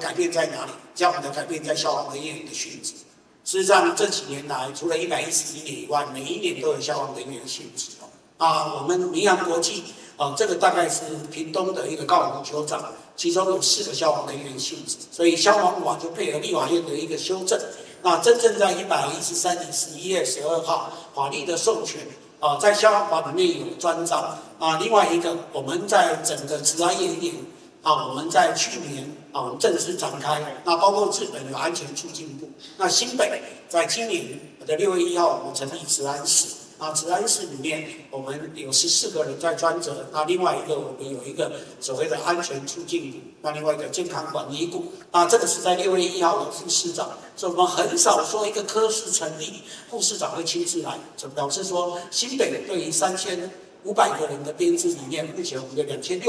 改变在哪里？消防的改变在消防人员的殉职。事实上，这几年来，除了111年以外，每一年都有消防人员殉职。我们明阳国际这个大概是屏东的一个高尔夫球场，其中有4个消防人员殉职，所以消防法就配合立法院的一个修正。那真正在113年11月12号法律的授权在消防法里面有专章另外一个，我们在整个治安业里我们在去年正式展开，那包括日本有安全促进部，那新北在今年的6月1号我们成立治安室。治安室里面，我们有14个人在专责。那另外一个，我们有一个所谓的安全促进部，那另外一个健康管理部。这个是在6月1号的副市长，所以我们很少说一个科室成立，副市长会亲自来，就表示说新北对于3500个人的编制里面，目前我们有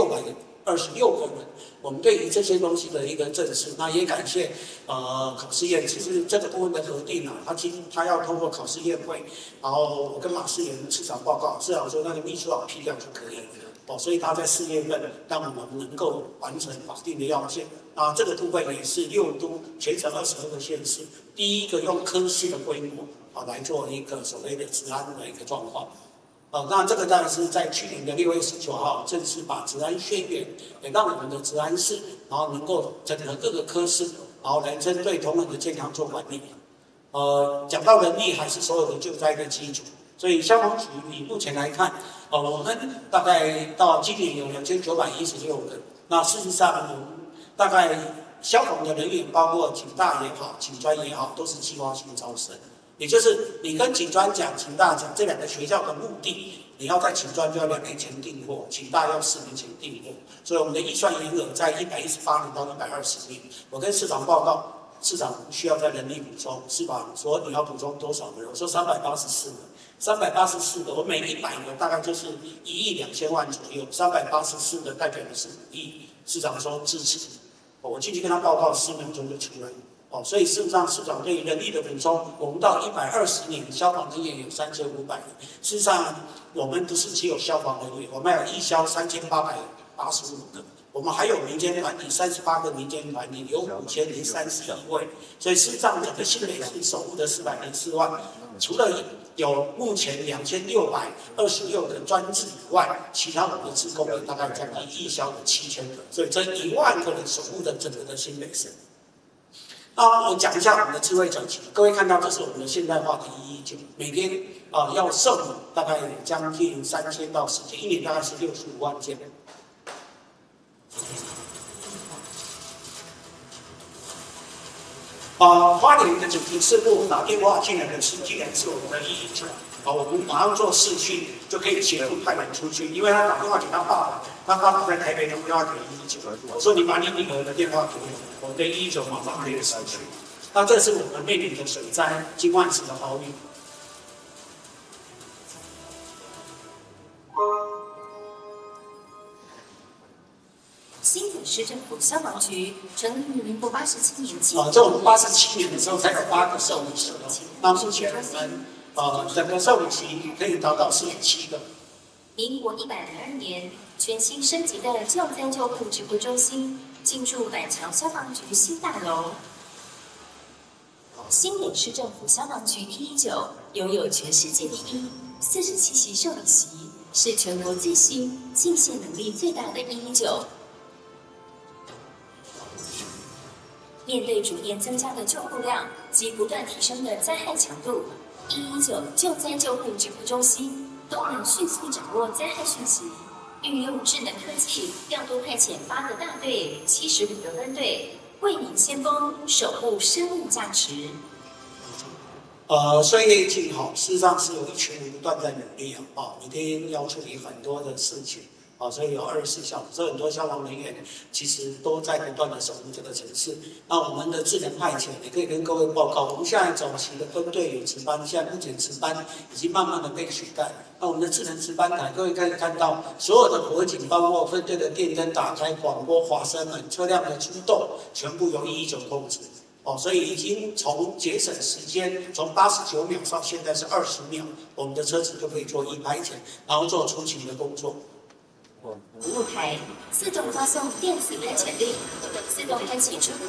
2626个人，我们对于这些东西的一个正视，那也感谢考试院，其实这个部分的核定他要通过考试院会，然后我跟马世元市长报告，市长说那个秘书长批掉就可以了，所以他在4月份让我们能够完成法定的要件。这个部分也是6都全省22个县市第一个用科室的规模来做一个所谓的治安的一个状况。那这个当然是在去年的6月19号正式把治安宣言也让我们的治安室，然后能够整合各个科室，然后来针对同仁的健康做管理。讲到人力还是所有的救灾的基础，所以消防局以目前来看，我们大概到今年有2916人。那事实上，我们大概消防的人员，包括警大也好、警专也好，都是计划性招生。也就是你跟警专讲、警大讲这2个学校的目的，你要在警专就要2年前订货，警大要4年前订货，所以我们的预算余额在118年到120年。我跟市长报告，市长需要在人力补充，市长说你要补充多少个？我说384个，384个，我每100个大概就是1亿2000万左右，384个代表的是5亿。市长说支持，我进去跟他报告，4分钟就出来了。所以事实上，市长对于人力的补充，我们到120年消防人员有3500人。事实上，我们不是只有消防人员，我们还有义消3885个，我们还有民间团体38个民间团体，有5031位。所以事实上，整个新北市守护的404万，除了有目前2626个专职以外，其他我们的志工大概将近义消的7000个，所以这1万个人守护的整个的新北市。那我讲一下我们的智慧转型，各位看到这是我们的现代化的119，每天要受理大概将近3000到4000，一年大概是65万件。花莲的紧急事故打电话进来的是，竟然是我们的119。我们马上做视讯就可以协助派人出去，因为他打电话给他爸爸在台北打电话给119，我说你把你女儿的电话给我，我跟119马上可以视讯。那这是我们面临的水灾金万市的豪雨。 新北市政府消防局成立于民国87年起。 这我们87年的时候才有8个受理者，那目前我们整个受理期可以达到47个。 民国102年，全新升级的救灾救护指挥中心进驻板桥消防局新大楼。新北市政府消防局119拥有全世界第一47席受理席，是全国最新、进线能力最大的119。面对逐年增加的救护量及不断提升的灾害强度，119救灾救护指挥中心都能迅速掌握灾害讯息，运用智能科技，调度派遣8个大队、75个分队，为民先锋，守护生命价值。 岁月静好，事实上是有一群人不断在努力每天要处理很多的事情。所以有24小时，所以很多消防人员其实都在不断的守护这个城市。那我们的智能派遣也可以跟各位报告，我们现在早期的分队有值班，现在目前值班已经慢慢的被取代。那我们的智能值班台，各位可以看到，所有的火警，包括分队的电灯打开、广播、滑声门、车辆的出动，全部由119控制。所以已经从节省时间，从89秒到现在是20秒，我们的车子就可以做派遣，然后做出勤的工作。 服务台自动发送电子派遣令，自动开启出入